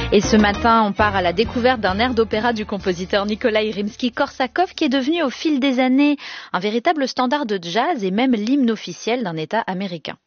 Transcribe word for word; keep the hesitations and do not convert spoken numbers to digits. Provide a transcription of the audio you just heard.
Et ce matin, on part à la découverte d'un air d'opéra du compositeur Nikolaï Rimsky-Korsakov qui est devenu au fil des années un véritable standard de jazz et même l'hymne officiel d'un État américain.